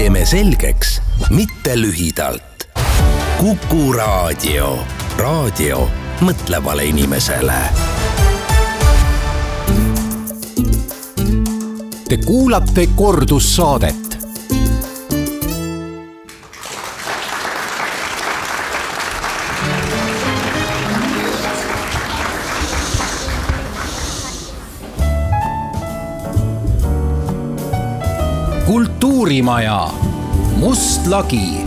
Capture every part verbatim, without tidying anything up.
teeme selgeks, mitte lühidalt. Kuku Raadio. Raadio mõtlevale inimesele. Te kuulate kordussaadet. Kultuurimaja. Must lagi.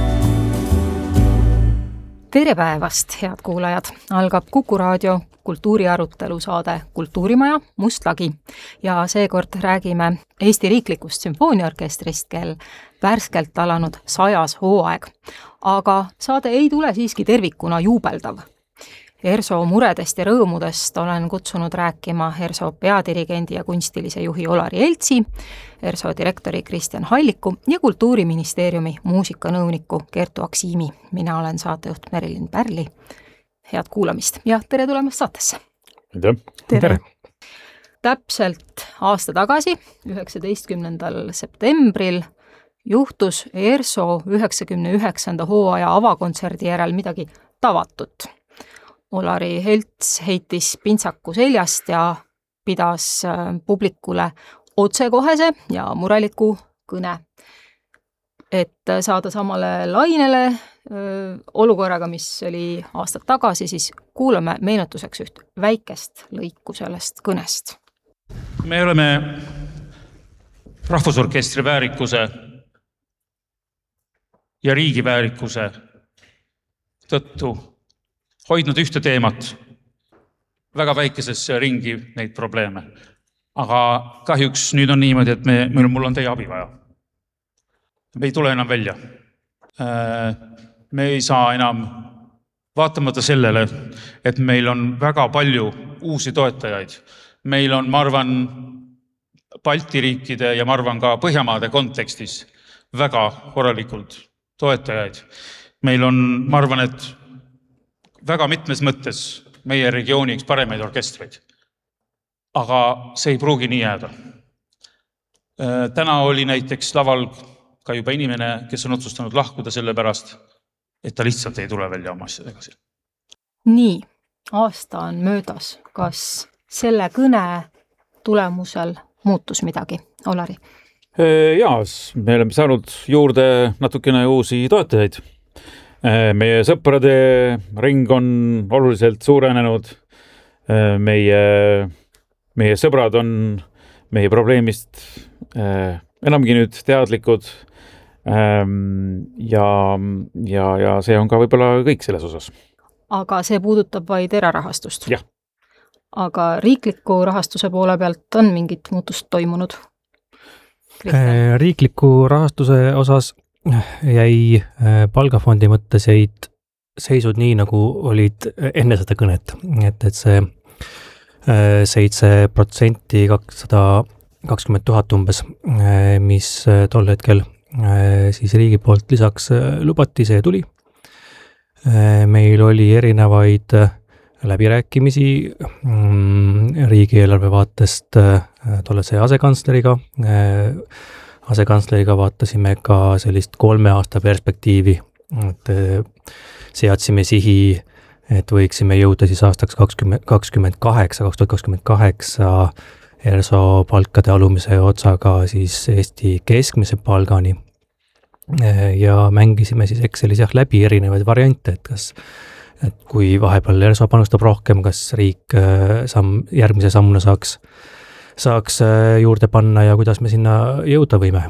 Tere päevast, head kuulajad! Algab Kuku Raadio kultuuriarutelu saade Kultuurimaja Must lagi ja seekord räägime Eesti Riiklikust Sümfooniaorkestrist, kel värskelt alanud sajas hooaeg. Aga saade ei tule siiski tervikuna juubeldav. ERSO muredest ja rõõmudest olen kutsunud rääkima ERSO peadirigendi ja kunstilise juhi Olari Eltsi, ERSO direktori Kristjan Halliku ja Kultuuriministeeriumi muusikanõuniku Kertu Aksiimi. Mina olen saatejuht Merilin Pärli. Head kuulamist ja tere tulemast saatesse. Tere. Tere. Täpselt aasta tagasi, üheksateistkümnendal septembril, juhtus ERSO üheksakümne üheksanda hooaja avakontserdi järel midagi tavatut. Olari Elts heitis pintsaku seljast ja pidas publikule otsekohese ja mureliku kõne. Et saada samale lainele öö, olukorraga, mis oli aastad tagasi, siis kuulame meenutuseks üht väikest lõiku sellest kõnest. Me oleme rahvusorkestri väärikuse ja riigi väärikuse tõttu hoidnud ühte teemat, väga väikeses ringi neid probleeme. Aga kahjuks nüüd on niimoodi, et me, mul on teie abi vaja. Me ei tule enam välja. Me ei saa enam, vaatamata sellele, et meil on väga palju uusi toetajaid. Meil on, ma arvan, Balti riikide ja ma arvan ka Põhjamaade kontekstis väga korralikult toetajaid. Meil on, ma arvan, et väga mitmes mõttes meie regiooni üks paremaid orkestreid. Aga see ei pruugi nii jääda. Täna oli näiteks laval ka juba inimene, kes on otsustanud lahkuda selle pärast, et ta lihtsalt ei tule välja oma asjadega. Nii, aasta on möödas. Kas selle kõne tulemusel muutus midagi, Olari? Jaa, me oleme saanud juurde natukene uusi toetajaid. Meie sõprade ring on oluliselt suurenenud. Meie, meie sõbrad on meie probleemist enamgi nüüd teadlikud. Ja, ja, ja see on ka võib-olla kõik selles osas. Aga see puudutab vaid erarahastust? Jah. Aga riikliku rahastuse poole pealt on mingit muutust toimunud? Kristjan? Riikliku rahastuse osas jäi palgafondi mõtteseid seisud nii, nagu olid enne seda kõnet. Et, et see seitse protsenti kakssada kakskümmend tuhat umbes, mis tol hetkel siis riigi poolt lisaks lubati, see tuli. Meil oli erinevaid läbirääkimisi riigieelarve vaatest tollase asekantsleriga. Asekantsleriga vaatasime ka sellist kolme aasta perspektiivi, et seadsime sihi, et võiksime jõuda siis aastaks kakskümmend kaheksa, kaks tuhat kakskümmend kaheksa ERSO palkade alumise otsaga siis Eesti keskmise palgani ja mängisime siis Excelis jah läbi erinevaid variante, et kas et kui vahepeal ERSO panustab rohkem, kas riik samm, järgmise sammuna saaks saaks juurde panna ja kuidas me sinna jõuda võime.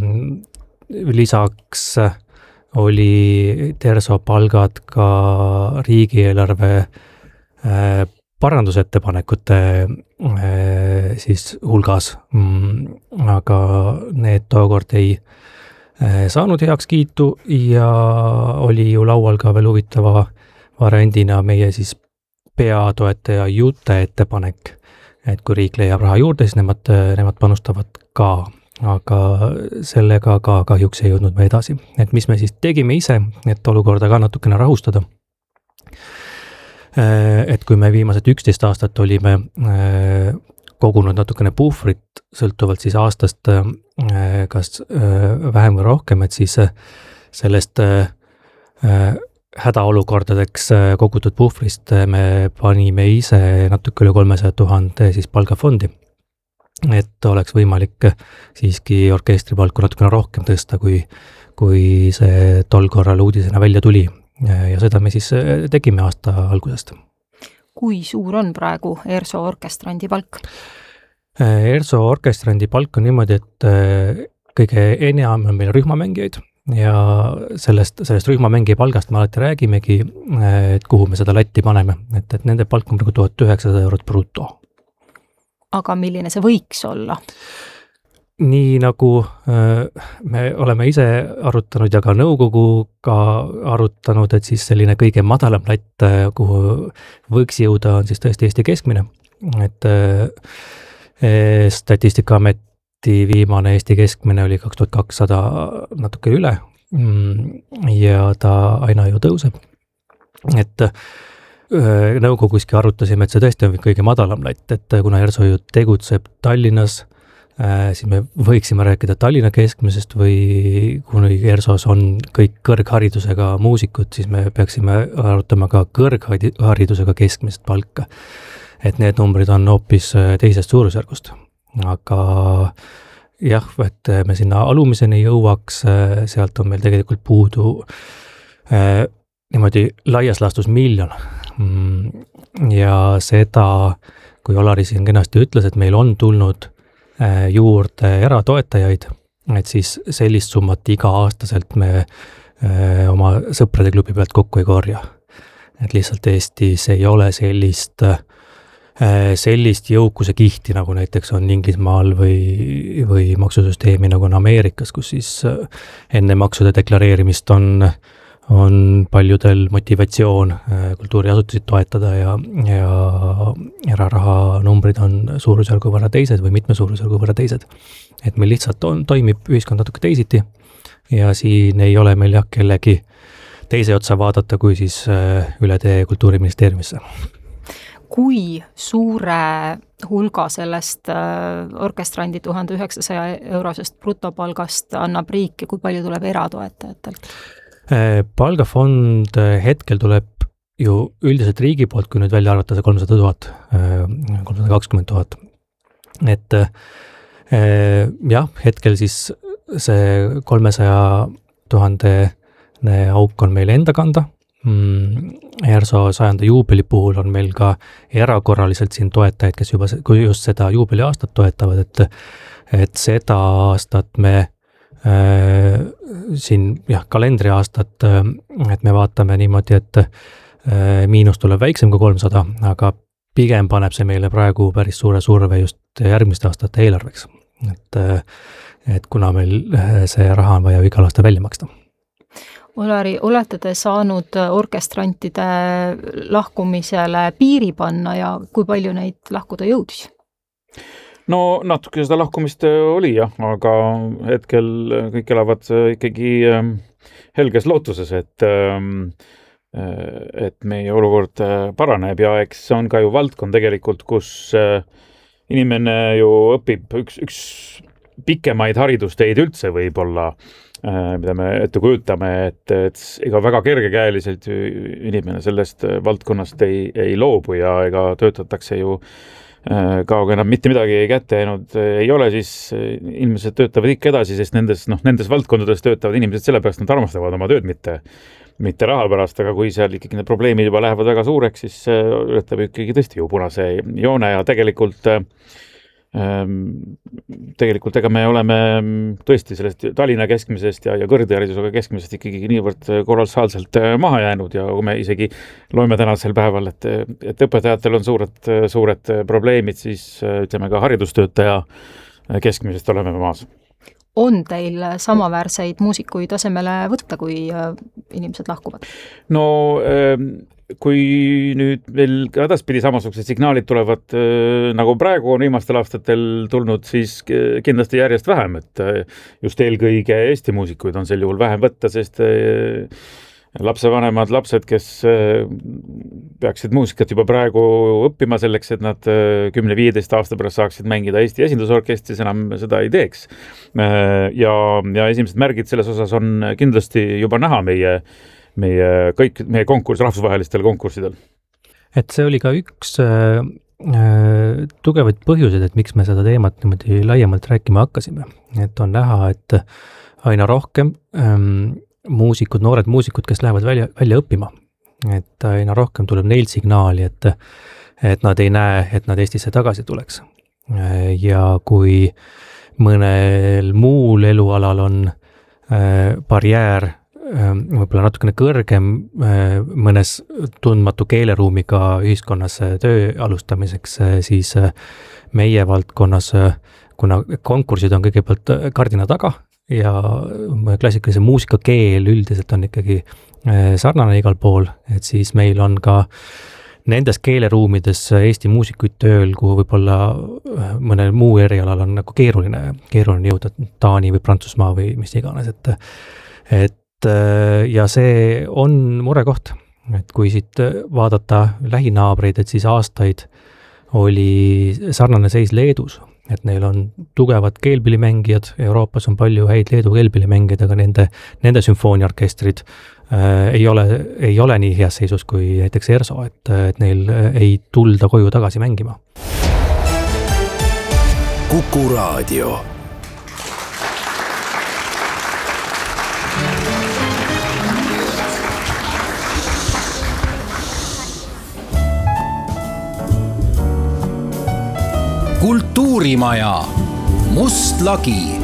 Lisaks oli ERSO palgad ka riigieelarve parandusettepanekute siis hulgas, aga need tookord ei saanud heaks kiitu ja oli ju laual ka veel huvitava variandina meie siis peatoetaja Jute ettepanek, et kui riik leiab raha juurde, siis nemad, nemad panustavad ka, aga sellega ka kahjuks ei jõudnud me edasi. Et mis me siis tegime ise, et olukorda ka natukene rahustada. Et kui me viimased üksteist aastat olime kogunud natukene puhvrit, sõltuvalt siis aastast kas vähem või rohkem, et siis sellest hädaolukordadeks kogutud puhvrist me panime ise natuke üle kolmesaja tuhande siis palgafondi, et oleks võimalik siiski orkestripalku natukene rohkem tõsta, kui, kui see tol korral uudisena välja tuli. Ja seda me siis tegime aasta algusest. Kui suur on praegu ERSO orkestrandi palk? ERSO orkestrandi palk on niimoodi, et kõige enam on meil rühmamängijaid ja sellest, sellest rühmamängija palgast me alati räägimegi, et kuhu me seda latti paneme, et, et nende palk on praegu tuhat üheksasada eurot bruto. Aga milline see võiks olla? Nii nagu me oleme ise arutanud ja ka nõukoguga arutanud, et siis selline kõige madalam latt, kuhu võiks jõuda, on siis tõesti Eesti keskmine. Et Statistikaameti viimane Eesti keskmine oli kaks tuhat kakssada natuke üle ja ta aina ju tõuseb. Et nõukoguski arutasime, et see tõesti on kõige madalam latt, et kuna ERSO ju tegutseb Tallinnas, siis me võiksime rääkida Tallinna keskmisest või kui ERSOs on kõik kõrgharidusega muusikud, siis me peaksime arutama ka kõrgharidusega keskmist palka. Et need numbrid on hoopis teisest suurusjärgust. Aga jah, et me sinna alumiseni jõuaks, sealt on meil tegelikult puudu eh, niimoodi laias laastus miljon. Ja seda, kui Olari siin kenasti ütles, et meil on tulnud juurde eratoetajaid, et siis sellist summat iga aastaselt me öö, oma sõprade klubi pealt kokku ei korja. Et lihtsalt Eestis ei ole sellist, öö, sellist jõukuse kihti, nagu näiteks on Inglismaal või, või maksusüsteemi nagu on Ameerikas, kus siis enne maksude deklareerimist on on paljudel motivatsioon kultuuriasutusi toetada ja, ja eraraha numbrid on suurusjärgu võrra teised või mitme suurusjärgu võrra teised. Et meil lihtsalt on, toimib ühiskond natuke teisiti ja siin ei ole meil jah kellegi teise otsa vaadata, kui siis üle tee Kultuuriministeeriumisse. Kui suure hulga sellest orkestrandi tuhande üheksasaja eurosest brutopalgast annab riik ja kui palju tuleb eratoetajatelt? Palgafond hetkel tuleb ju üldiselt riigi poolt, kui nüüd välja arvata see kolmsada tuhat, kolmsada kakskümmend tuhat. Et jah, hetkel siis see kolmesaja tuhande auk on meil enda kanda. ERSO sajanda juubeli puhul on meil ka erakorraliselt siin toetajaid, kes juba kui just seda juubeli aastat toetavad, et, et seda aastat me Äh, siin jah, kalendriaastat, et me vaatame niimoodi, et äh, miinus tuleb väiksem kui kolmsada, aga pigem paneb see meile praegu päris suure surve just järgmiste aastate eelarveks. Et, et kuna meil see raha on vaja igal aasta välja maksta. Olari, olete te saanud orkestrantide lahkumisele piiri panna ja kui palju neid lahkuda jõudis? No natuke seda lahkumist oli jah, aga hetkel kõik elavad ikkagi helges lootuses, et, et meie olukord paraneb ja eks see on ka ju valdkond tegelikult, kus inimene ju õpib üks, üks pikemaid haridusteid üldse võib-olla, mida me ette kujutame, et, et ega väga kergekäeliselt inimene sellest valdkonnast ei, ei loobu ja ega töötatakse ju kauga enam mitte midagi kätte jäänud ei ole, siis inimesed töötavad ikka edasi, sest nendes, noh, nendes valdkondades töötavad inimesed sellepärast, nad armastavad oma tööd, mitte, mitte raha pärast, aga kui seal ikkagi need probleemid juba lähevad väga suureks, siis ületab ikkagi tõesti ju punase joone ja tegelikult tegelikult ega me oleme tõesti sellest Tallinna keskmisest ja, ja kõrgharidusega keskmisest ikkagi niivõrd kolossaalselt maha jäänud ja kui me isegi loeme tänasel päeval, et, et õpetajatel on suured, suured probleemid, siis ütleme ka haridustöötaja keskmisest oleme maas. On teil samaväärseid muusikuid asemele võtta, kui inimesed lahkuvad? No kui nüüd meil edaspidi samasugused signaalid tulevad, nagu praegu on viimastel aastatel tulnud, siis kindlasti järjest vähem, et just eelkõige Eesti muusikuid on sel juhul vähem võtta, sest lapsevanemad, lapsed, kes peaksid muusikat juba praegu õppima selleks, et nad kümne viieteist aasta pärast saaksid mängida Eesti esindusorkestris, enam seda ei teeks. Ja, ja esimesed märgid selles osas on kindlasti juba näha meie, meie kõik, meie konkurss, rahvusvahelistel konkurssidel. Et see oli ka üks äh, tugevaid põhjuseid, et miks me seda teemat niimoodi laiemalt rääkima hakkasime. Et on näha, et aina rohkem ähm, muusikud, noored muusikud, kes lähevad välja, välja õppima. Et aina rohkem tuleb neil signaali, et, et nad ei näe, et nad Eestisse tagasi tuleks. Ja kui mõnel muul elualal on äh, barjäär äh, võib-olla natukene kõrgem äh, mõnes tundmatu keeleruumiga ühiskonnas töö alustamiseks, äh, siis äh, meie valdkonnas, äh, kuna konkursid on kõigepealt kardina taga, ja klassikalise muusika keel üldiselt on ikkagi sarnane igal pool, et siis meil on ka nendes keeleruumides Eesti muusikuid tööl, kuhu võib-olla mõnel muu erialal on nagu keeruline, keeruline jõuda Taani või Prantsusmaa või mis iganes, et, et ja see on murekoht, et kui siit vaadata lähinaabreid, et siis aastaid oli sarnane seis Leedus, et neil on tugevad keelpillimängijad, Euroopas on palju häid Leedu keelpillimängijad, aga nende, nende sümfooniaorkestrid äh, ei ole, ei ole nii heas seisus kui näiteks ERSO, et, et neil ei tulda koju tagasi mängima. Kuku Raadio. Kultuurimaja, Must lagi.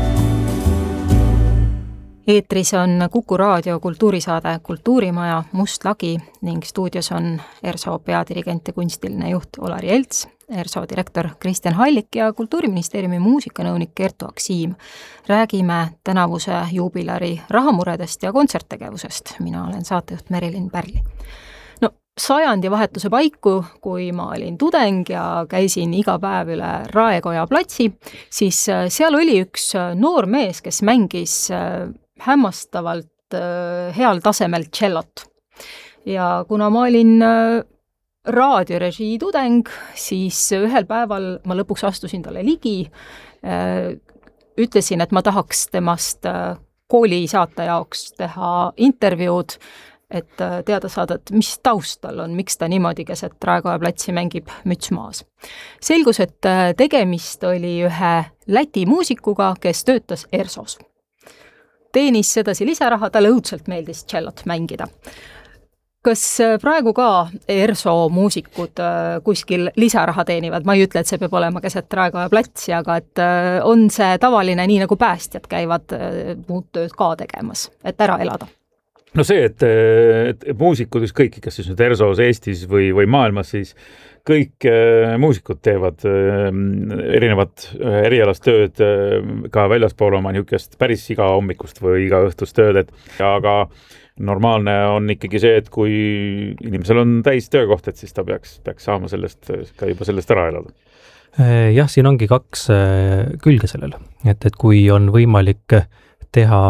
Eetris on Kuku Raadio kultuurisaade Kultuurimaja, Must lagi ning stuudios on ERSO peadirigent ja kunstiline juht Olari Elts, ERSO direktor Kristjan Hallik ja Kultuuriministeeriumi muusikanõunik Kertu Aksiim. Räägime tänavuse juubilari rahamuredest ja kontserttegevusest. Mina olen saatejuht Merilin Pärli. Sajandi vahetuse paiku, kui ma olin tudeng ja käisin iga päev üle Raekoja platsi, siis seal oli üks noor mees, kes mängis hämmastavalt heal tasemel tšellot. Ja kuna ma olin raadiorežii tudeng, siis ühel päeval ma lõpuks astusin talle ligi, ütlesin, et ma tahaks temast koolisaate jaoks teha intervjuud, et teada saada, et mis taust tal on, miks ta niimoodi keset Raekoja platsi mängib müts maas. Selgus, et tegemist oli ühe Läti muusikuga, kes töötas ERSOs. Teenis sedasi lisaraha, talle õudselt meeldis tšellot mängida. Kas praegu ka ERSO muusikud kuskil lisaraha teenivad? Ma ei ütle, et see peab olema keset Raekoja platsi, aga et on see tavaline, nii nagu päästjad käivad muud tööd ka tegemas, et ära elada? No see, et, et muusikud, ükskõik, kas siis nüüd ERSOs Eestis või, või maailmas, siis kõik äh, muusikud teevad äh, erinevat äh, erialast tööd äh, ka väljaspool oma niisugust päris iga hommikust või iga õhtust tööd, et aga normaalne on ikkagi see, et kui inimesel on täis töökoht, et siis ta peaks, peaks saama sellest ka juba sellest ära elada. Jah, siin ongi kaks külge sellel, et, et kui on võimalik teha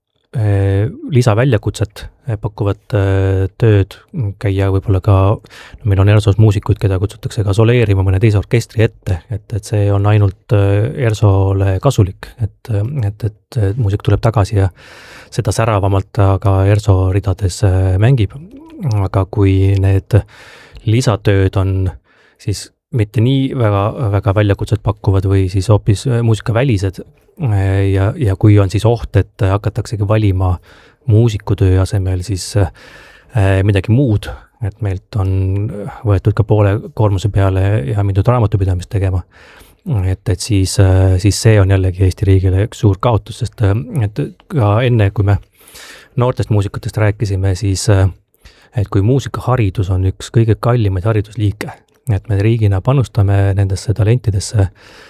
lisaväljakutset pakuvat tööd, käia võib-olla ka, no meil on ERSOs muusikuid, keda kutsutakse ka soleerima mõne teise orkestri ette, et, et see on ainult ERSOle kasulik, et, et, et muusik tuleb tagasi ja seda säravamalt aga ERSO ridades mängib. Aga kui need lisatööd on siis mitte nii väga, väga väljakutset pakkuvad või siis hoopis muusikavälised, ja, ja kui on siis oht, et hakataksegi valima muusikutöö asemel siis äh, midagi muud, et meilt on võetud ka poole koormuse peale ja mindud raamatupidamist tegema, et, et siis, äh, siis see on jällegi Eesti riigile üks suur kaotus, sest äh, et ka enne, kui me noortest muusikutest rääkisime, siis äh, et kui muusikaharidus on üks kõige kallimaid haridusliike, et me riigina panustame nendesse talentidesse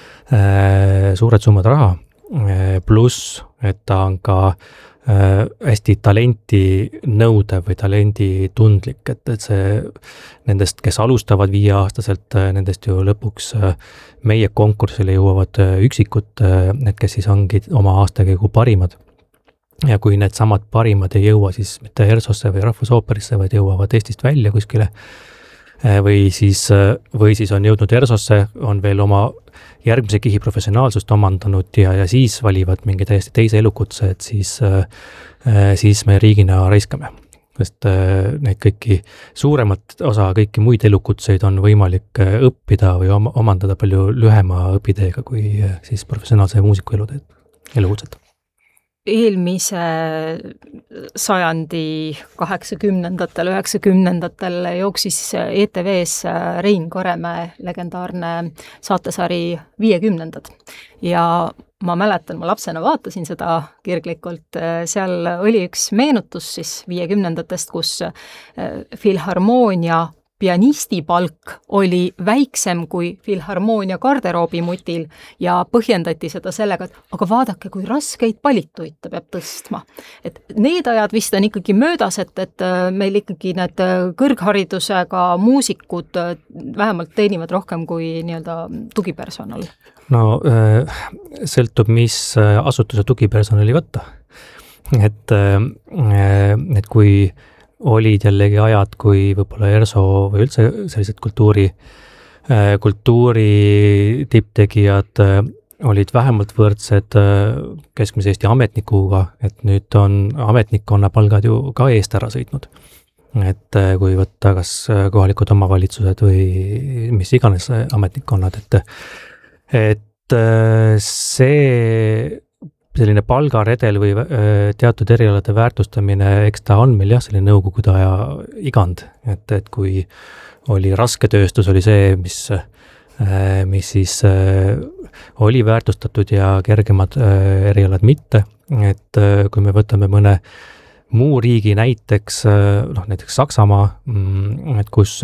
äh, suured summad raha, pluss, et ta on ka äh, hästi talenti nõudev või talendi tundlik, et, et see nendest, kes alustavad viieaastaselt, nendest ju lõpuks äh, meie konkursile jõuavad äh, üksikud, äh, need, kes siis ongi oma aastakäigu parimad. ja kui need samad parimad ei jõua siis mitte ERSOsse või Rahvusooperisse, vaid jõuavad Eestist välja kuskile, või siis, või siis on jõudnud ERSOsse, on veel oma järgmise kihi professionaalsust omandanud ja, ja siis valivad mingi täiesti teise elukutse, et siis, siis me riigina raiskame. Sest neid kõiki suuremat osa, kõiki muid elukutseid on võimalik õppida või omandada palju lühema õpiteega kui siis professionaalse muusiku eluteed, elukutset. Eelmise sajandi kaheksakümnendatel, üheksakümnendatel jooksis E T V-s Rein Karemäe legendaarne saatesari viiekümnendad ja ma mäletan, ma lapsena vaatasin seda kirglikult, seal oli üks meenutus siis viiekümnendatest, kus filharmoonia pianisti palk oli väiksem kui filharmoonia garderoobimutil ja põhjendati seda sellega, et aga vaadake, kui raskeid palituid ta peab tõstma. Et need ajad vist on ikkagi möödas, et, et meil ikkagi need kõrgharidusega muusikud vähemalt teenivad rohkem kui nii-öelda tugipersonal. No sõltub, mis asutuse tugipersonali võtta. Et, et kui olid jällegi ajad, kui võib-olla ERSO või üldse sellised kultuuri, kultuuri tipptegijad olid vähemalt võrdsed keskmise Eesti ametnikuga, et nüüd on ametnikkonna palgad ju ka eest ära sõitnud. Et kui võtta kas kohalikud omavalitsused või mis iganes ametnikkonnad, et, et see selline palgaredel või teatud erialade väärtustamine, eks ta on meil jah, selline nõukogude aja igand, et, et kui oli rasketööstus, oli see, mis, mis siis oli väärtustatud ja kergemad erialad mitte, et kui me võtame mõne muu riigi näiteks, noh näiteks Saksamaa, et kus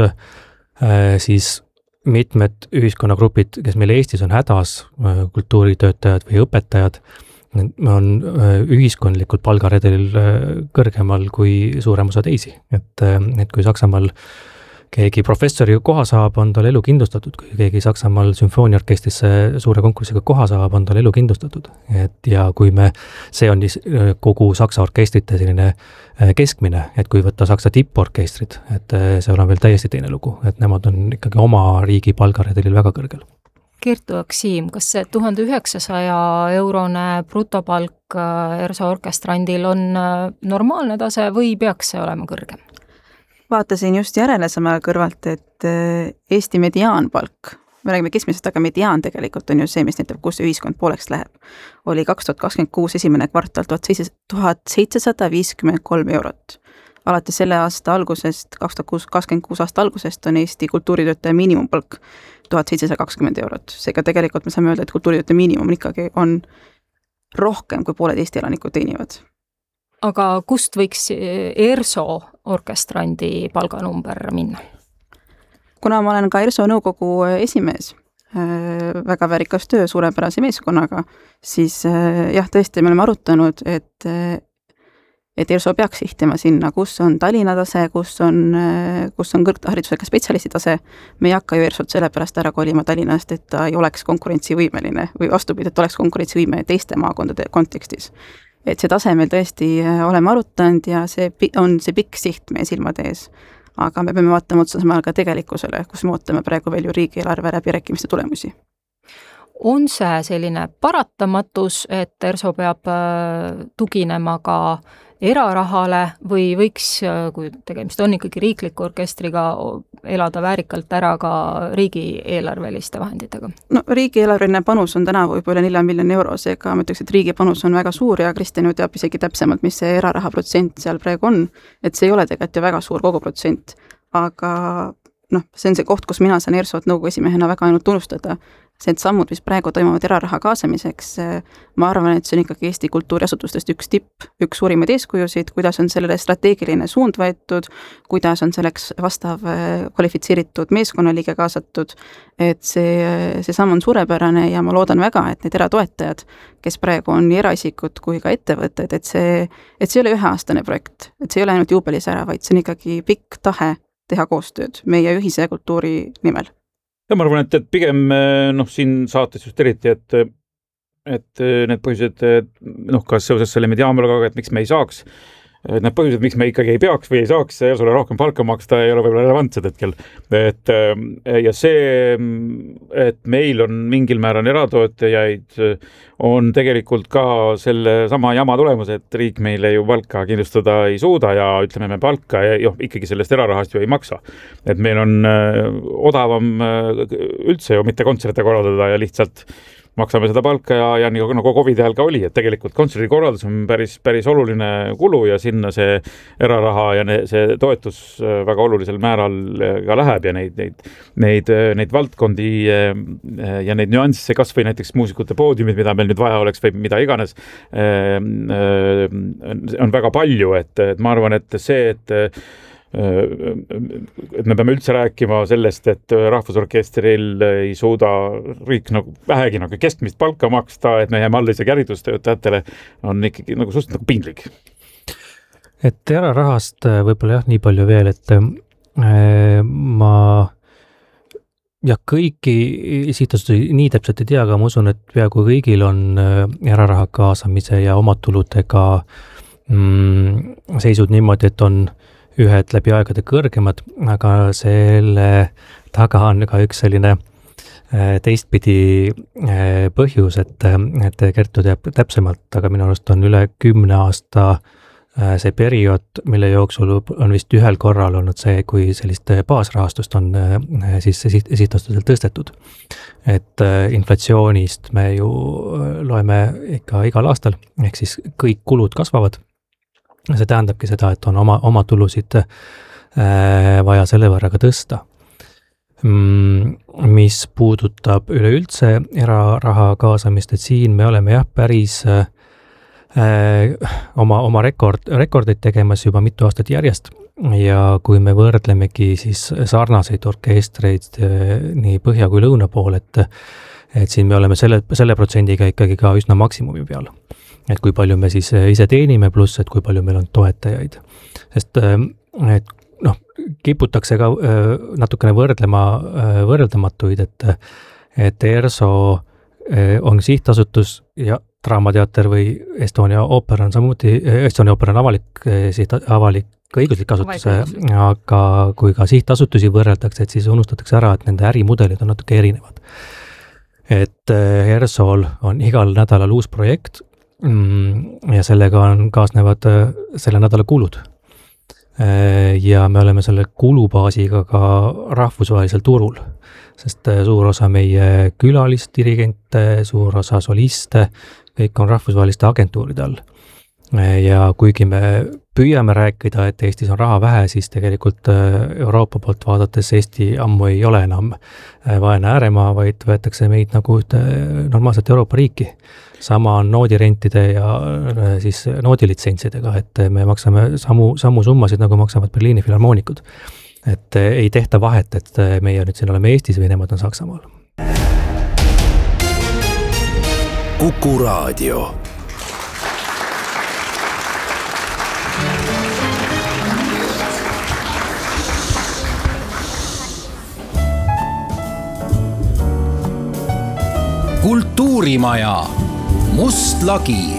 siis mitmed ühiskonnagrupid, kes meil Eestis on hädas, kultuuritöötajad või õpetajad, on ühiskondlikult palgaredelil kõrgemal kui suurem osa teisi. Et, et kui Saksamaal keegi professori koha saab, on tal elu kindlustatud. Kui keegi Saksamaal sümfooniaorkestrisse suure konkursiga koha saab, on tal elu kindlustatud. Et ja kui me, see on kogu Saksa orkestrite selline keskmine, et kui võtta Saksa tipporkestrid, et see on veel täiesti teine lugu, et nemad on ikkagi oma riigi palgaredelil väga kõrgel. Kertu Aksim, kas see tuhande üheksasaja eurone brutopalk ERSO orkestrandil on normaalne tase või peaks see olema kõrgem? Vaatasin just järele sama kõrvalt, et Eesti mediaanpalk, me räägime keskmisest, aga mediaan tegelikult on ju see, mis näitab, kus ühiskond pooleks läheb, oli kaks tuhat kakskümmend kuus esimene kvartal tuhat seitsesada viiskümmend kolm eurot. Alates selle aasta algusest, kaks tuhat kakskümmend kuus aasta algusest on Eesti kultuuritöötaja miinimumpalk tuhat seitsesada kakskümmend eurot. Seega tegelikult me saame öelda, et kultuuritöötaja miinimum ikkagi on rohkem kui pooled Eesti elanikud teenivad. Aga kust võiks ERSO orkestrandi palganumber minna? Kuna ma olen ka ERSO nõukogu esimees, väga väärikas töö suurepärase meeskonnaga, siis jah, tõesti me oleme arutanud, et et ERSO peaks sihtima sinna, kus on Tallinna tase, kus on, kus on kõrgharidusega spetsialisti tase. Me ei hakka ju ERSOt sellepärast ära kolima Tallinnast, et ta ei oleks konkurentsivõimeline või vastupidi, et oleks konkurentsivõimeline teiste maakondade kontekstis. Et see tase meil tõesti oleme arutanud ja see on see pikk siht meie silmade ees. Aga me peame vaatama otsa samal ka tegelikkusele, kus me ootame praegu veel ju riigieelarve läbirääkimiste tulemusi. On see selline paratamatus, et ERSO peab tuginema ka erarahale või võiks, kui tegemist on ikkagi riikliku orkestriga, elada väärikalt ära ka riigieelarveliste vahenditega? No riigieelarveline panus on tänavu juba üle nelja miljoni euro, seega ma ütleks, et riigi panus on väga suur ja Kristjan ju teab isegi täpsemalt, mis see eraraha protsent seal praegu on, et see ei ole tegelikult ju väga suur kogu protsent, aga noh, see on see koht, kus mina saan ERSO-t nõukogu esimehena väga ainult tunnustada. See sammud, mis praegu toimuvad eraraha kaasamiseks, ma arvan, et see on ikkagi Eesti kultuuriasutustest üks tipp, üks suurimaid eeskujusid, kuidas on sellele strateegiline suund võetud, kuidas on selleks vastav kvalifitseeritud meeskonnaliige kaasatud, et see, see samm on suurepärane ja ma loodan väga, et need eratoetajad, kes praegu on nii eraisikud kui ka ettevõtted, et see, et see ei ole üheaastane projekt, et see ei ole ainult juubelis ära, vaid see on ikkagi pikk tahe teha koostööd meie ühise kultuuri nimel. Ja ma arvan, et, et pigem noh, siin saates just eriti, et et need põhjused, noh, kas seoses selle mediaanpalgaga, et miks me ei saaks, need põhjused, miks me ikkagi ei peaks või ei saaks ERSO-le rohkem palka maksta, ei ole võib-olla relevantsed hetkel. Et, ja see, et meil on mingil määral eratoetajaid, on tegelikult ka selle sama jama tulemus, et riik meile ju palka kindlustada ei suuda ja ütleme, me palka ja joh, ikkagi sellest erarahast ju ei maksa. Et meil on odavam üldse ju mitte kontserte korraldada ja lihtsalt maksame seda palka ja, ja nagu, nagu Covid ajal ka oli, et tegelikult kontserdi korraldus on päris, päris oluline kulu ja sinna see eraraha ja ne, see toetus väga olulisel määral ka läheb ja neid, neid, neid, neid valdkondi ja neid nüansse, kas või näiteks muusikute poodiumid, mida meil nüüd vaja oleks või mida iganes, on väga palju, et, et ma arvan, et see, et et me peame üldse rääkima sellest, et Rahvusorkestril ei suuda riik nagu vähegi nagu keskmist palka maksta, et me jääme alla isegi järitustöötajatele, on ikkagi nagu suhteliselt nagu pindlik. Et erarahast võib-olla jah, nii palju veel, et ma ja kõiki sihtasutusi nii täpselt ei tea, aga ma usun, et peaaegu kõigil on eraraha kaasamise ja omatuludega mm, seisud niimoodi, et on ühed läbi aegade kõrgemad, aga selle taga on ka üks selline teistpidi põhjus, et, et Kertu teab täpsemalt, aga minu arust on üle kümne aasta see periood, mille jooksul on vist ühel korral olnud see, kui sellist baasrahastust on siis sihtasutusel tõstetud. Et inflatsioonist me ju loeme ikka igal aastal, ehk siis kõik kulud kasvavad. See tähendabki seda, et on oma, oma tulusid äh, vaja selle võrra ka tõsta. Mm, mis puudutab üleüldse eraraha kaasamist, et siin me oleme jah päris äh, oma, oma rekord, rekordeid tegemas juba mitu aastat järjest ja kui me võrdlemegi siis sarnaseid orkestreid äh, nii põhja kui lõuna pool, et, et siin me oleme selle, selle protsendiga ikkagi ka üsna maksimumi peal. Et kui palju me siis ise teenime, pluss, et kui palju meil on toetajaid. Sest et, noh, kiputakse ka natukene võrdlema võrreldamatuid, et, et ERSO on sihtasutus ja Draamateater või Estonia ooper on samuti, Estonia ooper on avalik, siht, avalik õiguslik asutus, aga kui ka sihtasutusi võrreldakse, et siis unustatakse ära, et nende ärimudelid on natuke erinevad. Et ERSO-l on igal nädalal uus projekt, ja sellega on kaasnevad selle nädala kulud. Ja me oleme selle kulubaasiga ka rahvusvahelisel turul, sest suur osa meie külalisdirigente, suur osa soliste, kõik on rahvusvaheliste agentuuride all. Ja kuigi me püüame rääkida, et Eestis on raha vähe, siis tegelikult Euroopa poolt vaadates Eesti ammu ei ole enam vaene ääremaa, vaid võetakse meid nagu ühte normaalset Euroopa riiki. Sama on noodirentide ja siis noodilitsentsidega, et me maksame samu, samu summasid, nagu maksavad Berliini filharmoonikud. Et ei tehta vahet, et meie nüüd siin oleme Eestis või nemad on Saksamaal. Kuku Raadio. Kultuurimaja Must lagi.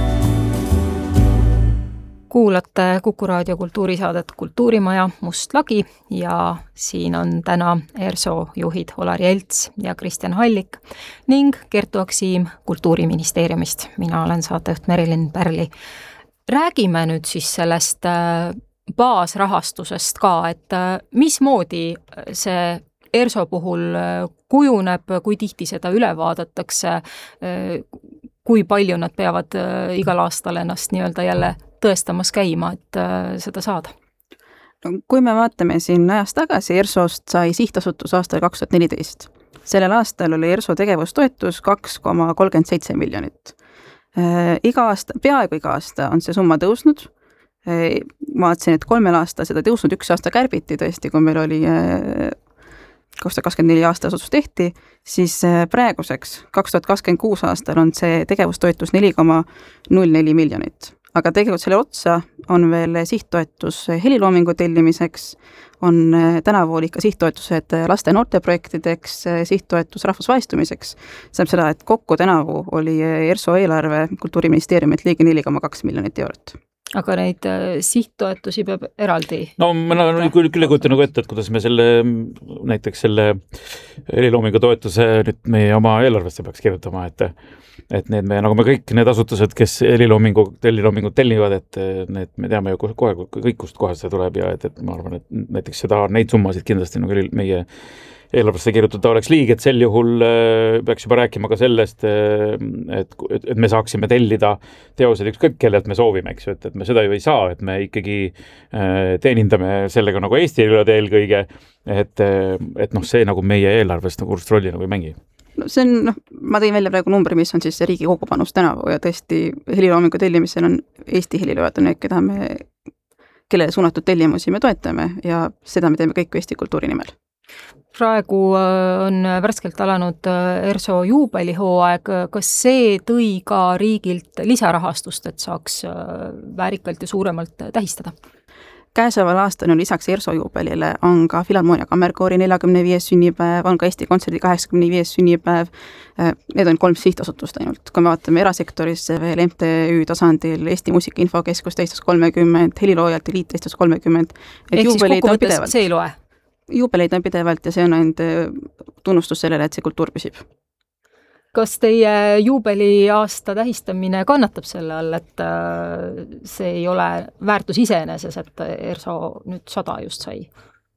Kuulate Kuku Raadio kultuurisaadet Kultuurimaja Must lagi ja siin on täna ERSO juhid Olari Elts ja Kristjan Hallik ning Kertu Aksiim Kultuuriministeeriumist. Mina olen saatejuht Merilin Pärli. Räägime nüüd siis sellest baasrahastusest ka, et mismoodi see ERSO puhul kujuneb, kui tihti seda üle vaadatakse, kui palju nad peavad igal aastal ennast nii-öelda jälle tõestamas käima, et seda saada? No, kui me vaatame siin ajast tagasi, ERSO-st sai sihtasutus aastal kaks tuhat neliteist. Sellel aastal oli ERSO tegevustoetus kaks koma kolmkümmend seitse miljonit. Iga aasta, peaaegu iga aasta on see summa tõusnud. Ma vaatasin, et kolmel aasta seda tõusnud, üks aasta kärbiti tõesti, kui meil oli kaks tuhat kakskümmend neli aasta asutus tehti, siis praeguseks kaks tuhat kakskümmend kuus aastal on see tegevustoetus neli koma null neli miljonit. aga tegelikult selle otsa on veel sihttoetus heliloomingu tellimiseks, on tänavu oli ikka sihttoetused laste ja noorte projektideks, sihttoetus rahvusvahestumiseks. Saab seda, et kokku tänavu oli ERSO eelarve Kultuuriministeeriumilt liigi neli koma kaks miljonit eurot. Aga neid sihttoetusi peab eraldi? No ma no, küll, küll kujutan nagu ette, et kuidas me selle, näiteks selle heliloomingu toetuse nüüd meie oma eelarvesse peaks kirjutama, et et need me, nagu me kõik need asutused, kes heliloomingu, heliloomingut tellivad, et need me teame ju kohe, kõik kust kohast see tuleb ja et, et ma arvan, et näiteks seda, neid summasid kindlasti nagu meie eelarvesse kirjutada oleks liig, et sel juhul peaks juba rääkima ka sellest, et, et me saaksime tellida teosed ükskõik kellelt me soovime, eks ju, et, et me seda ju ei saa, et me ikkagi teenindame sellega nagu Eesti eelkõige, et, et noh, see nagu meie eelarvest nagu urst rolli nagu ei mängi. No see on, noh, ma tõin välja praegu numbri, mis on siis see riigi kogupanus tänavu ja tõesti heliloomingu tellimisel on Eesti helilööjad on need, keda me, kelle suunatud tellimusi me toetame ja seda me teeme kõik Eesti kultuuri nimel. Praegu on värskelt alanud ERSO juubelihooaeg, kas see tõi ka riigilt lisarahastust, et saaks väärikalt ja suuremalt tähistada? Käesoleval aastal on lisaks ERSO juubelile on ka Filharmoonia Kammerkoori neljakümne viies sünnipäev, on ka Eesti Kontserdi kaheksakümne viies sünnipäev. Need on kolm sihtasutust ainult. Kui me vaatame erasektorisse veel M T Ü tasandil, Eesti Muusika Infokeskus teistus kolmekümmend, Heliloojate Liit teistus kolmekümmend. Ehk siis kokkuvõttes see ei loe? Juubeleid on pidevalt ja see on ainult tunnustus sellele, et see kultuur püsib. Kas teie juubeli aasta tähistamine kannatab selle all, et see ei ole väärtus iseeneses, et ERSO nüüd sada just sai?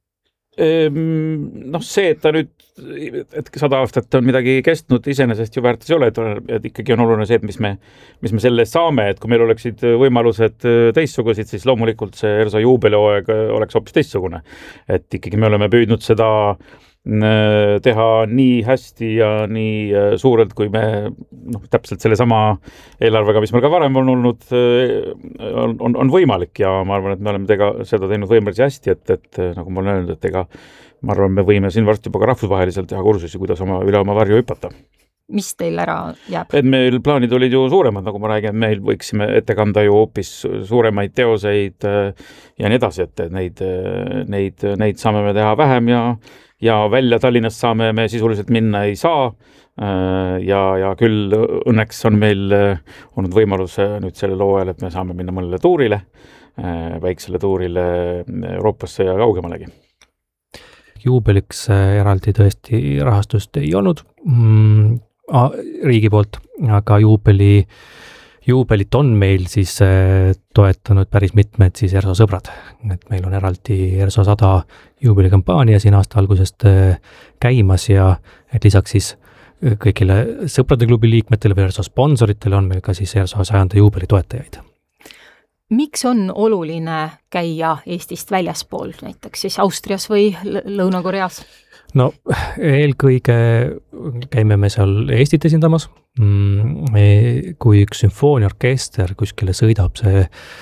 Noh, see, et ta nüüd, et sada aastat on midagi kestnud, iseenesest ju väärtus ei ole, et, et ikkagi on oluline see, et mis me, mis me selle saame, et kui meil oleksid võimalused teistsugused, siis loomulikult see ERSO juubelihooaeg oleks hoopis teistsugune. Et ikkagi me oleme püüdnud seda teha nii hästi ja nii suurelt, kui me noh, täpselt selle sama eelarvega, mis meil ka varem on olnud, on, on, on võimalik ja ma arvan, et me oleme tega, seda teinud võimalisi hästi, et, et nagu ma olen öelnud, et ega ma arvan, me võime siin varsti juba ka rahvusvaheliselt teha kursusi, kuidas oma, üle oma varju hüpata. Mis teil ära jääb? Et meil plaanid olid ju suuremad, nagu ma räägin, meil võiksime ette kanda ju hoopis suuremaid teoseid ja nii edasi, et neid, neid, neid saame me teha vähem ja ja välja Tallinnast saame me sisuliselt minna ei saa ja, ja küll õnneks on meil olnud võimalus nüüd selle loo ajal, et me saame minna mõnele tuurile, väiksele tuurile Euroopasse ja kaugemalegi. Juubeliks eraldi tõesti rahastust ei olnud mm, riigi poolt, aga juubeli Juubelit on meil siis toetanud päris mitmed siis ERSO sõbrad, et meil on eraldi ERSO sada juubelikampaania siin aasta algusest käimas ja et lisaks siis kõigile sõprade klubi liikmetele või ERSO sponsoritele on meil ka siis ERSO sajanda juubeli toetajaid. Miks on oluline käia Eestist väljaspool, näiteks siis Austrias või Lõuna-Koreas? No eelkõige käime me seal Eestit esindamas, kui üks sümfooniaorkester kuskile sõidab, see,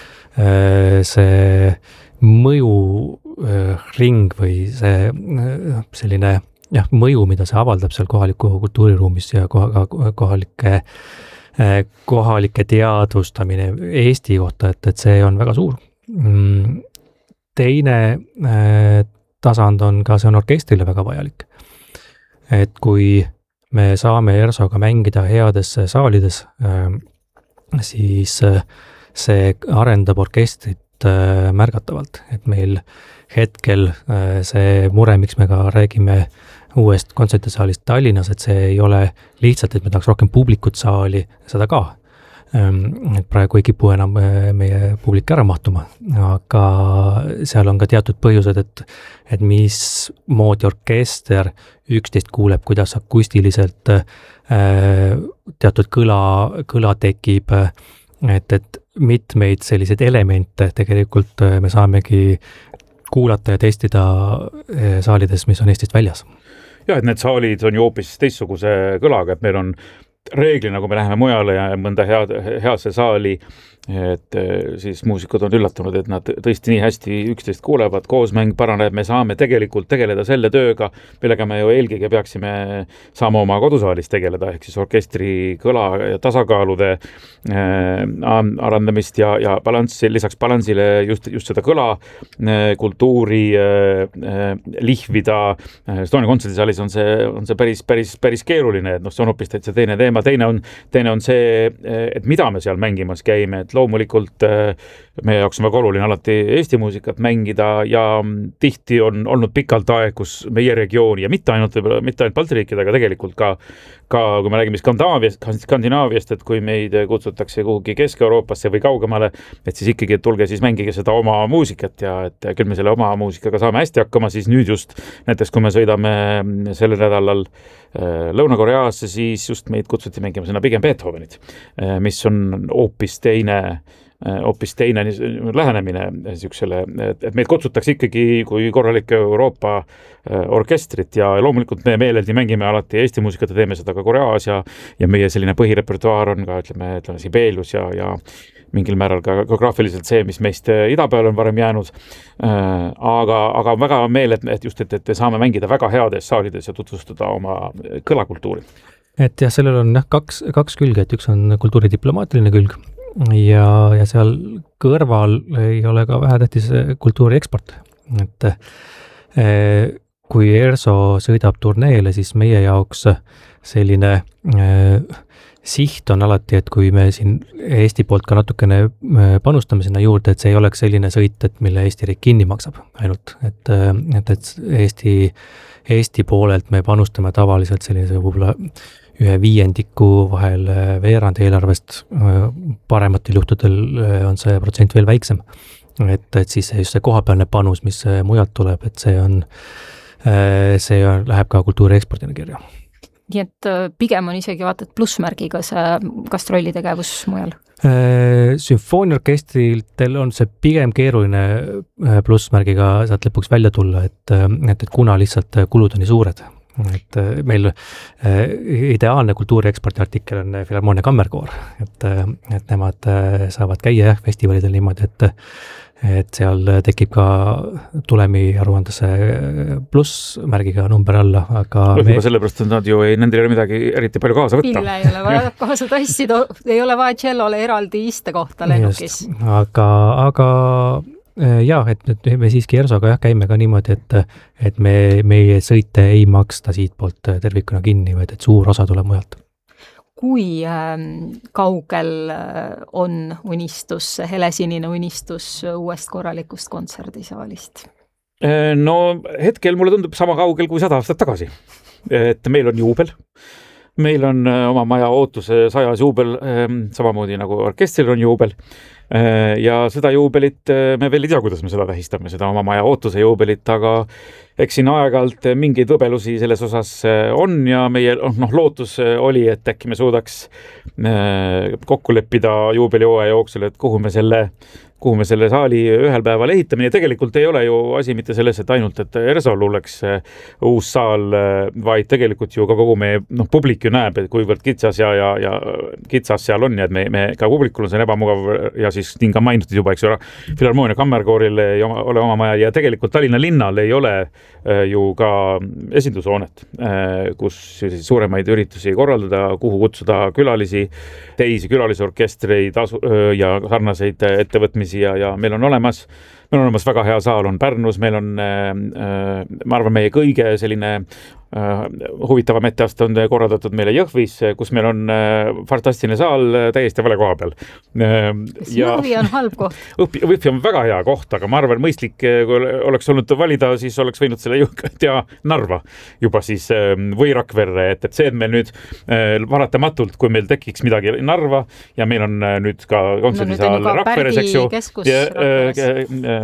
see mõjuring või see selline jah, mõju, mida see avaldab seal kohaliku kultuuriruumis ja kohalike, kohalike teadvustamine Eesti kohta, et, et see on väga suur. Teine tasand on ka, see on orkestrile väga vajalik. Et kui me saame ERSOga mängida heades saalides, siis see arendab orkestrit märgatavalt. Et meil hetkel see mure, miks me ka räägime uuest kontsertisaalist Tallinnas, et see ei ole lihtsalt, et me tahaks rohkem publikut saali, seda ka. Et praegu ei kipu enam meie publik ära mahtuma, aga seal on ka teatud põhjused, et, et mis moodi orkester üksteist kuuleb, kuidas akustiliselt teatud kõla, kõla tekib, et, et mitmeid selliseid elemente tegelikult me saamegi kuulata ja testida saalides, mis on Eestist väljas. Ja, et need saalid on ju hoopis teistsuguse kõlaga, et meil on reeglina, kui me läheme mujale ja mõnda head, heasse saali, et siis muusikud on üllatunud, et nad tõesti nii hästi üksteist kuulevad, koosmäng paraneb, me saame tegelikult tegeleda selle tööga, millega me ju eelkõige peaksime saama oma kodusaalis tegeleda, ehk siis orkestri kõla ja tasakaalude äh, arendamist ja, ja balanssi, lisaks balansile just, just seda kõla äh, kultuuri äh, lihvida. Estonia kontserdisaalis on see, on see päris, päris, päris keeruline, et noh, see on hoopis täitsa teine teema, teine on, teine on see, et mida me seal mängimas käime, et loomulikult meie jaoks on väga oluline alati Eesti muusikat mängida ja tihti on olnud pikalt aeg, kus meie regiooni ja mitte ainult, mitte ainult Balti riikidega, tegelikult ka, ka kui me räägime Skandinaaviast, Skandinaaviast, et kui meid kutsutakse kuhugi Kesk-Euroopasse või kaugemale, et siis ikkagi, et tulge siis mängige seda oma muusikat ja et küll me selle oma muusikaga saame hästi hakkama, siis nüüd just näiteks, kui me sõidame sellel nädalal Lõuna-Koreaasse, siis just meid kutsuti mängima sinna pigem Beethovenit, mis on hoopis teine hoopis teine lähenemine siuksele, et meid kutsutakse ikkagi kui korralik Euroopa orkestrit ja loomulikult me meeleldi mängime alati Eesti muusikat ja teeme seda ka Koreas ja, ja meie selline põhirepertuaar on ka, ütleme, ütleme Sibelius ja, ja mingil määral ka geograafiliselt see, mis meist ida peal on varem jäänud. Aga, aga väga meel, et, et just, et, et saame mängida väga heades saalides ja tutvustada oma kõlakultuuri. Et jah, sellel on jah, kaks, kaks külge, et üks on kultuuridiplomaatiline külg ja, ja seal kõrval ei ole ka vähetähtis kultuuri eksport. Et eh, kui ERSO sõidab turneele, siis meie jaoks selline eh, siht on alati, et kui me siin Eesti poolt ka natukene panustame sinna juurde, et see ei oleks selline sõit, et mille Eesti riik kinni maksab ainult. Et, et, et Eesti, Eesti poolelt me panustame tavaliselt sellise võib-olla ühe viiendiku vahel veerand eelarvest, parematel juhtudel on see protsent veel väiksem. Et, et siis just see kohapealne panus, mis mujalt tuleb, et see on, see on, läheb ka kultuuri ekspordina kirja. Nii et pigem on isegi vaata, et plussmärgiga see gastrollitegevus mujal? Sümfooniaorkestritel on see pigem keeruline plussmärgiga sealt lõpuks välja tulla, et, et, et kuna lihtsalt kulud on nii suured. Et meil ideaalne kultuuri ekspordi artikkel on Filharmoonia Kammerkoor, et, et nemad saavad käia jah, festivalidel niimoodi, et, et seal tekib ka tulemi aruandesse plussmärgiga number alla, aga me... sellepärast, et nad ju ei, nendel ei ole midagi eriti palju kaasa võtta. Pille ei ole vaja kaasa tassida, ei ole vaja tšellole eraldi istekohta lennukis. Aga, aga jaa, et, et me siiski ERSOga jah, käime ka niimoodi, et, et me, meie sõite ei maksta siit poolt tervikuna kinni, vaid et suur osa tuleb mujalt. Kui äh, kaugel on unistus, helesinine unistus uuest korralikust kontserdisaalist? No hetkel mulle tundub sama kaugel kui sada aastat tagasi. Et meil on juubel. Meil on oma maja ootuse sajas juubel, samamoodi nagu orkestril on juubel. Ja seda juubelit me veel ei tea, kuidas me seda tähistame, seda oma maja ootuse juubelit, aga eks siin aeg-ajalt mingeid võbelusi selles osas on ja meie noh, lootus oli, et äkki me suudaks kokku leppida juubelihooaja jooksul, et kuhu me selle kuhu me selle saali ühel päeval ehitamine. Tegelikult ei ole ju asi mitte selles, et ainult, et ERSOl oleks uus saal, vaid tegelikult ju ka kogu meie noh, publik ju näeb, et kuivõrd kitsas ja, ja, ja kitsas seal on ja et me, me ka publikul on see ebamugav ja siis nii ka mainitud juba, eks ju, Filharmoonia Kammerkooril ei ole oma maja ja tegelikult Tallinna linnal ei ole ju ka esindushoonet, kus suuremaid üritusi korraldada, kuhu kutsuda külalisi, teisi külalisorkestreid ja sarnaseid ettevõtmisi ja, ja meil on olemas, meil on olemas väga hea saal on Pärnus, meil on, ma arvan, meie kõige selline huvitavam etteaste on korraldatud meile Jõhvis, kus meil on fantastiline saal täiesti vale koha peal. Jõhvi on halb koht. Jõhvi on väga hea koht, aga ma arvan, mõistlik, kui oleks olnud valida, siis oleks võinud selle tea Narva juba siis või Rakverre, et, et see, et meil nüüd varatamatult, kui meil tekiks midagi Narva ja meil on nüüd ka kontserdisaal no, Rakveres, eks ju,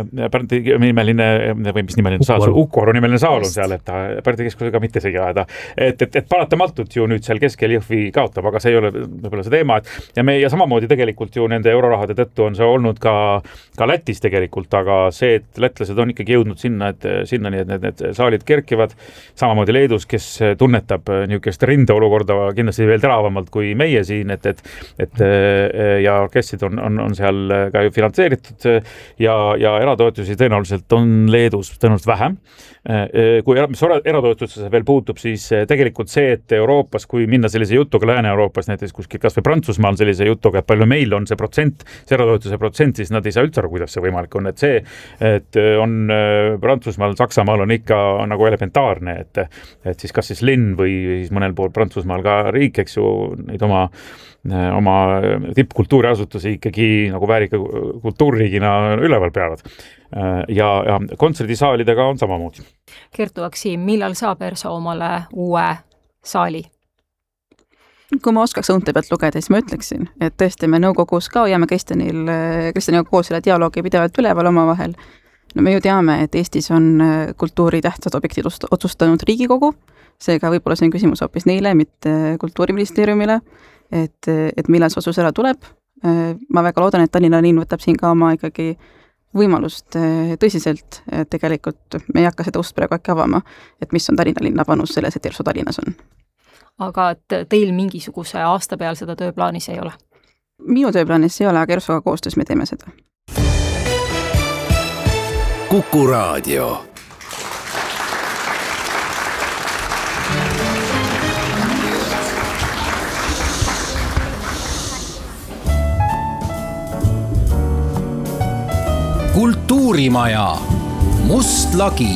nimeline või mis nimeline saal, Ukoro nimeline saal on seal, et ta Pärdi keskusega mitte segi ajada. Et, et, et paratamatult ju nüüd seal keskel Jõhvi kaotab, aga see ei ole võib-olla see teema. Et ja, me, ja samamoodi tegelikult ju nende eurorahade tõttu on see olnud ka, ka Lätis tegelikult, aga see, et lätlased on ikkagi jõudnud sinna, et sinna nii, et need, need saalid kerkivad. Samamoodi Leedus, kes tunnetab niisugust rindeolukorda kindlasti veel teravamalt kui meie siin, et, et, et ja orkestrid on, on, on seal ka ju finantseeritud ja, ja eratoetusi tõenäoliselt on Leedus tõenäoliselt vähem. Kui mis eratoetusse veel puutub, siis tegelikult see, et Euroopas, kui minna sellise jutuga Lääne-Euroopas, näiteks kuskil kas või Prantsusmaal sellise jutuga, et palju meil on see protsent, see eratoetuse protsent, siis nad ei saa üldse aru, kuidas see võimalik on. Et see, et on Prantsusmaal, Saksamaal on ikka nagu elementaarne, et, et siis kas siis linn või siis mõnel pool Prantsusmaal ka riik, eks ju, neid oma oma tippkultuuriasutusi ikkagi nagu väärika kultuurriigina üleval peavad. Ja, ja kontserdisaalidega on samamoodi. Kertu Aksim, millal saab ERSO omale uue saali? Kui ma oskaks õunte pealt lugeda, siis ma ütleksin, et tõesti me nõukogus ka hoiame Kristjanil, Kristjaniga koos selle dialoogi pidevalt üleval oma vahel. No me ju teame, et Eestis on kultuuri tähtsad objektid otsustanud Riigikogu, seega võib-olla see on küsimus hoopis neile, mitte Kultuuriministeeriumile, et, et millal see otsus ära tuleb. Ma väga loodan, et Tallinna linn võtab siin ka oma ikkagi võimalust tõsiselt, et tegelikult me ei hakka seda ust praegu äkki avama, et mis on Tallinna linna panus selles, et ERSO Tallinnas on. Aga et teil mingisuguse aasta peal seda tööplaanis ei ole? Minu tööplaanis ei ole, aga ERSOga koostöös me teeme seda. Kuku Raadio. Kultuurimaja. Must lagi.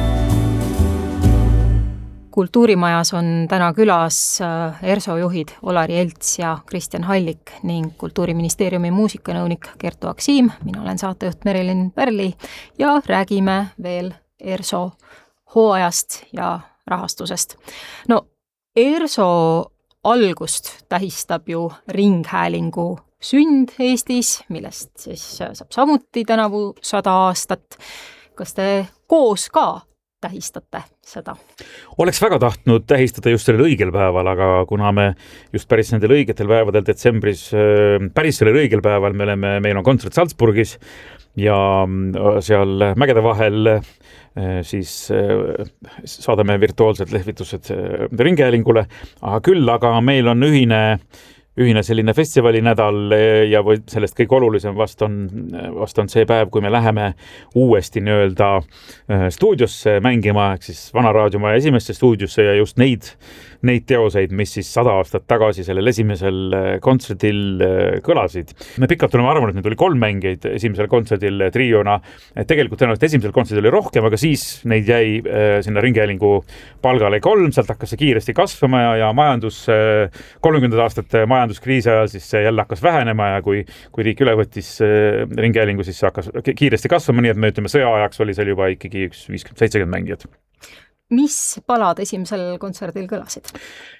Kultuurimajas on täna külas ERSO juhid Olari Elts ja Kristjan Hallik ning Kultuuriministeeriumi muusikanõunik Kertu Aksim. Mina olen saatejuht Merilin Pärli ja räägime veel ERSO hooajast ja rahastusest. No ERSO algust tähistab ju ringhäälingu sünd Eestis, millest siis saab samuti tänavu sada aastat. Kas te koos ka tähistate seda? Oleks väga tahtnud tähistada just sellel õigel päeval, aga kuna me just päris nendel õigetel päevadel detsembris, päris sellel õigel päeval me oleme, meil on kontsert Salzburgis ja seal mägede vahel siis saadame virtuaalsed lehvitused ringhäälingule, aga küll aga meil on ühine ühine selline festivali nädal ja või sellest kõige olulisem vast on, vast on see päev, kui me läheme uuesti nii-öelda stuudiosse mängima, ehk siis Vana Raadiomaja esimesse stuudiosse ja just neid, neid teoseid, mis siis sada aastat tagasi sellel esimesel kontserdil kõlasid. Me pikalt oleme arvanud, et need oli kolm mängeid esimesel kontserdil triona. Tegelikult tõenäoliselt esimesel kontserdil oli rohkem, aga siis neid jäi sinna ringhäälingu palgale kolm, sealt hakkas see kiiresti kasvama ja, ja majandus, kolmkümmend aastat majanduskriisi ajal siis see jälle hakkas vähenema ja kui, kui riik üle võttis ringhäälingu, siis see hakkas kiiresti kasvama, nii et me ütleme, sõja ajaks oli seal juba ikkagi üks viiskümmend seitsekümmend mängijat. Mis palad esimesel kontserdil kõlasid?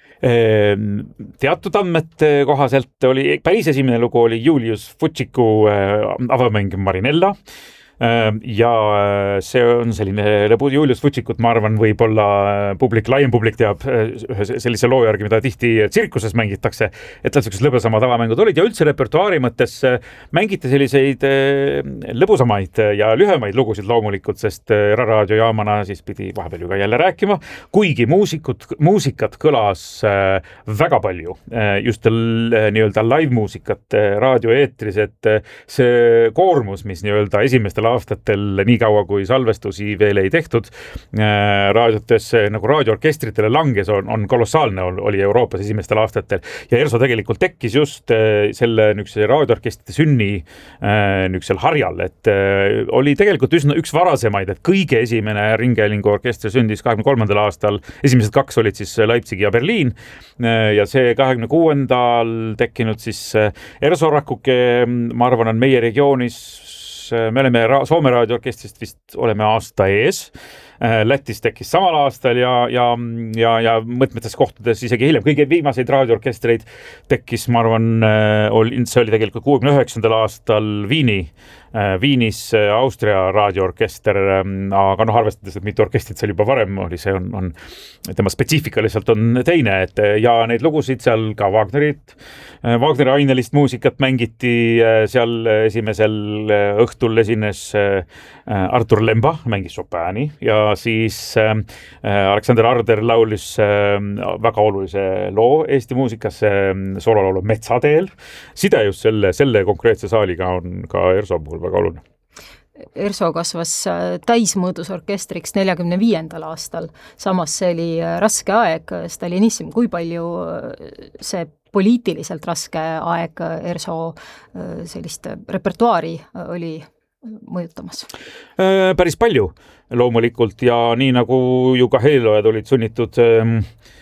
Teatud andmete kohaselt oli, päris esimene lugu oli Julius Futšiku avamäng Marinella. Ja see on selline lõbu Julius Futšikut, ma arvan, võib-olla publik, laiem publik teab sellise loo järgi, mida tihti tsirkuses mängitakse, et sellised lõbusamad avamängud olid ja üldse repertuaari mõttes mängiti selliseid lõbusamaid ja lühemaid lugusid loomulikult, sest raadiojaamana siis pidi vahepeal ju ka jälle rääkima, kuigi muusikut, muusikat kõlas väga palju, just nii-öelda live-muusikat raadioeetris, et see koormus, mis nii-öelda esimestel aastatel nii kaua, kui salvestusi veel ei tehtud raadiotes, nagu raadioorkestritele langes, on, on kolossaalne oli Euroopas esimestel aastatel. Ja ERSO tegelikult tekkis just selle niisuguse raadioorkestrite sünni niisugusel harjal, et oli tegelikult üsna üks varasemaid, et kõige esimene ringhäälingu orkester sündis kahekümne kolmandal aastal, esimesed kaks olid siis Leipzig ja Berliin ja see kahekümne kuuendal tekkinud siis ERSO rakuke, ma arvan, on meie regioonis me oleme Soome raadioorkestrist vist oleme aasta ees. Lätis tekkis samal aastal ja, ja, ja, ja mõtmetes kohtades isegi hiljem. Kõige viimaseid raadioorkestreid tekkis, ma arvan, oli, see oli tegelikult kuuekümne üheksandal aastal Viini Viinis Austria raadioorkester, aga noh, arvestades, et mitu orkestrit seal juba varem oli, see on, on tema spetsiifika lihtsalt on teine, et ja neid lugusid seal ka Wagnerit, Wagneri ainelist muusikat mängiti seal esimesel õhtul esines Artur Lemba, mängis Chopini ja siis Aleksander Arder laulis väga olulise loo Eesti muusikas, soololaulu Metsateel. Side just selle, selle konkreetse saaliga on ka Erso puhul väga oluline. Erso kasvas täismõõdus orkestriks neljakümne viiendal aastal, samas see oli raske aeg, Stalinism, kui palju see poliitiliselt raske aeg Erso sellist repertuaari oli mõjutamas? Päris palju loomulikult ja nii nagu ju ka heliloojad olid sunnitud äh,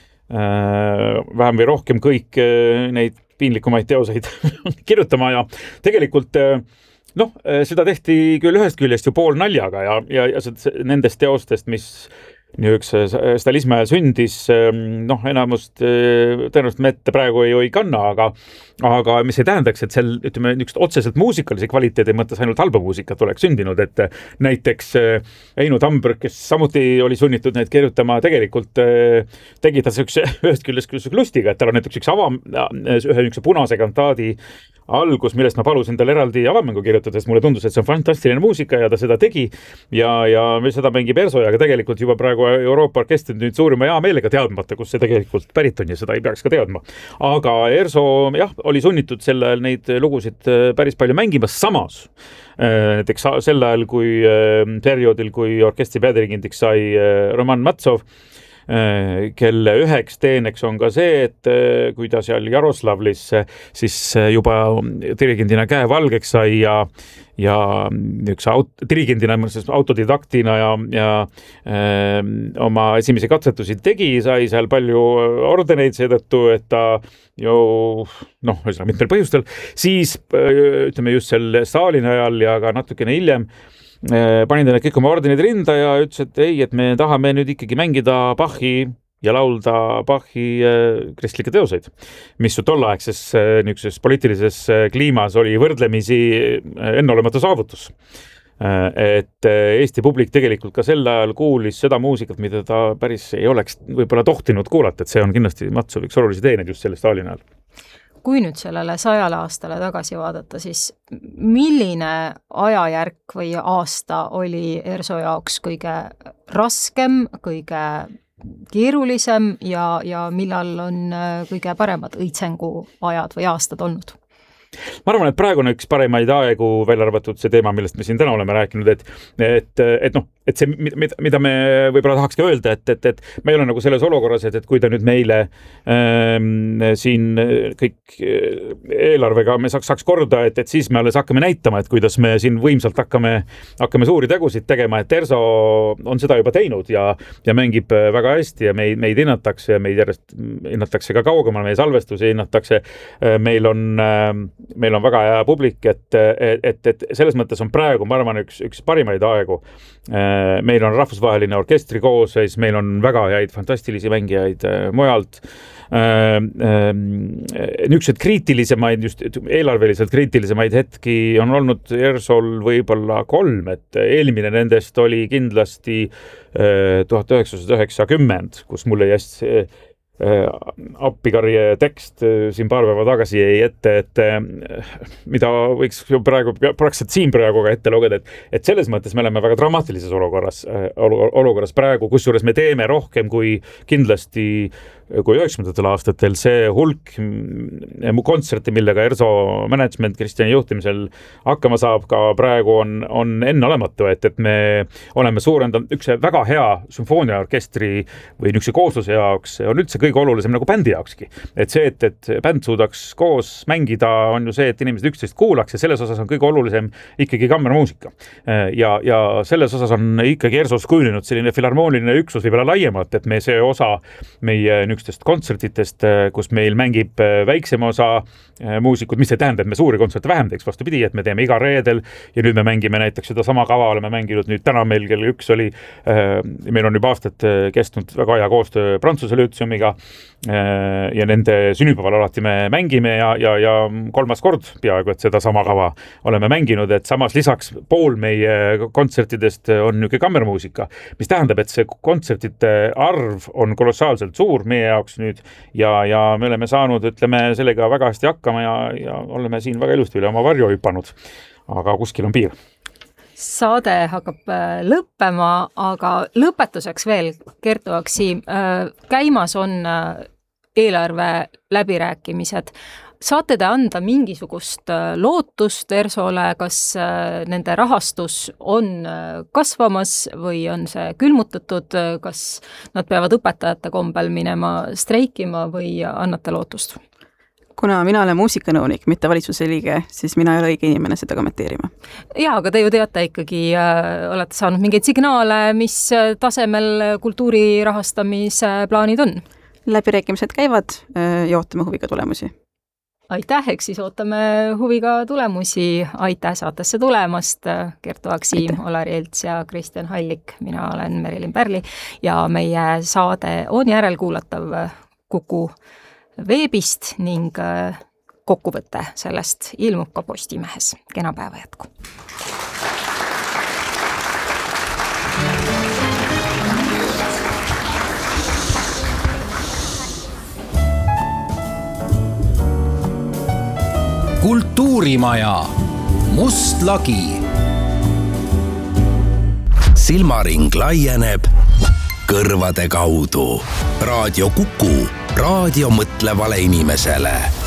vähem või rohkem kõik neid piinlikumaid teoseid kirjutama ja tegelikult noh, seda tehti küll ühest küljest ju pool naljaga ja, ja, ja nendest teostest, mis niisuguse stalinismi ajal sündis, noh, enamust tõenäoliselt me ette praegu ei, ei kanna, aga, aga mis ei tähendaks, et seal, ütleme, niisugust otseselt muusikalise kvaliteedi mõttes ainult halba muusikat oleks sündinud, et näiteks Eino Tamberg, kes samuti oli sunnitud neid kirjutama, tegelikult tegi ta ühest küljest lustiga, et tal on näiteks üks ava, ühe niisuguse punase kantaadi algus, millest ma palusin tal eraldi avamängu kirjutada, sest mulle tundus, et see on fantastiline muusika ja ta seda tegi ja, ja seda mängib Erso ja tegelikult juba praegu Euroopa orkestrid nüüd suurima hea meelega teadmata, kus see tegelikult pärit on ja seda ei peaks ka teadma. Aga Erso jah, oli sunnitud selle neid lugusid päris palju mängimas, samas näiteks sel ajal, kui perioodil, kui orkestri peadirigindiks sai Roman Matsov, kelle üheks teeneks on ka see, et kui ta seal Jaroslavlis siis juba dirigendina käe valgeks sai ja, ja üks aut, dirigendina, autodidaktina ja, ja öö, oma esimesi katsetusi tegi, sai seal palju ordeneid seetõttu, et ta ju noh, ühesõnaga mitmel põhjustel, siis ütleme just sel Stalini ajal ja ka natukene hiljem panin ta kõik oma ordenid rinda ja ütles, et ei, et me tahame nüüd ikkagi mängida Bachi ja laulda Bachi kristlikke teoseid, mis ju tolleaegses niisuguses poliitilises kliimas oli võrdlemisi enneolematu saavutus. Et Eesti publik tegelikult ka sel ajal kuulis seda muusikat, mida ta päris ei oleks võib-olla tohtinud kuulata, et see on kindlasti Matsov üks olulisi teeneid just selle Stalini ajal. Kui nüüd sellele sajale aastale tagasi vaadata, siis milline ajajärk või aasta oli Erso jaoks kõige raskem, kõige keerulisem ja, ja millal on kõige paremad õitsengu ajad või aastad olnud? Ma arvan, et praegu on üks paremaid aegu välja arvatud see teema, millest me siin täna oleme rääkinud, et, et, et noh, et see, mida me võib-olla tahaks ka öelda, et, et, et me ei ole nagu selles olukorras, et, et kui ta nüüd meile ähm, siin kõik eelarvega me saaks, saaks korda, et, et siis me alles hakkame näitama, et kuidas me siin võimsalt hakkame, hakkame suuri tegusid tegema, et Erso on seda juba teinud ja, ja mängib väga hästi ja meid, meid hinnatakse ja meid järjest hinnatakse ka kaugemal, meie salvestusi hinnatakse, meil on meil on väga hea publik, et, et, et, et selles mõttes on praegu, ma arvan, üks, üks parimaid aegu. Meil on rahvusvaheline orkestri koosseis, meil on väga häid fantastilisi mängijaid mujalt. Niisugused kriitilisemaid, just eelarveliselt kriitilisemaid hetki on olnud Ersol võib-olla kolm, et eelmine nendest oli kindlasti tuhat üheksasada üheksakümmend, kus mulle jäst appikarje tekst siin paar päeva tagasi jäi ette, et mida võiks praegu praktiliselt siin praegu ka ette lugeda, et, et selles mõttes me oleme väga dramaatilises olukorras, olukorras praegu, kusjuures me teeme rohkem kui kindlasti kui üheksakümnendatel aastatel see hulk kontserti, millega Erso management Kristjani juhtimisel hakkama saab, ka praegu on, on enneolematu, et, et me oleme suurendanud üks väga hea sümfooniaorkestri või niisuguse koosluse jaoks on üldse kõige olulisem nagu bändi jaokski. Et see, et, et bänd suudaks koos mängida, on ju see, et inimesed üksteist kuulaks ja selles osas on kõige olulisem ikkagi kammermuusika. Ja, ja selles osas on ikkagi Ersos kujunenud selline filharmooniline üksus võib-olla laiemalt, et me see osa meie niisugustest kontsertitest, kus meil mängib väiksem osa muusikud, mis ei tähenda, et me suuri kontserte vähem teeks, vastupidi, et me teeme iga reedel ja nüüd me mängime näiteks seda sama kava, oleme mänginud nüüd täna meil kell üks oli, meil on juba aastat kestnud väga hea koostöö Prantsuse Lütseumiga, ja nende sünnipäeval alati me mängime ja, ja, ja kolmas kord peaaegu, et seda sama kava oleme mänginud, et samas lisaks pool meie kontsertidest on niisugune kammermuusika, mis tähendab, et see kontsertide arv on kolossaalselt suur meie jaoks nüüd ja, ja me oleme saanud, ütleme, sellega väga hästi hakkama ja, ja oleme siin väga ilusti üle oma varju hüpanud, aga kuskil on piir. Saade hakkab lõppema, aga lõpetuseks veel, Kertu Aksi, käimas on eelarve läbirääkimised. Saate te anda mingisugust lootust Ersole, kas nende rahastus on kasvamas või on see külmutatud, kas nad peavad õpetajate kombel minema streikima või annate lootust? Kuna mina olen muusikanõunik, mitte valitsuse liige, siis mina ei ole õige inimene seda kommenteerima. Jaa, aga te ju teate ikkagi, äh, olete saanud mingeid signaale, mis tasemel kultuuri rahastamise plaanid on? Läbirääkimised käivad ja ootame huviga tulemusi. Aitäh, eks siis ootame huviga tulemusi. Aitäh saatesse tulemast, Kertu Aksi, Olari Elts ja Kristjan Hallik. Mina olen Merilin Pärli ja meie saade on järelkuulatav Kuku veebist ning kokkuvõte sellest ilmub ka Postimehes. Kena päeva jätku! Kultuurimaja Must lagi. Silmaring laieneb kõrvade kaudu. Raadio Kuku. Raadio mõtlevale inimesele.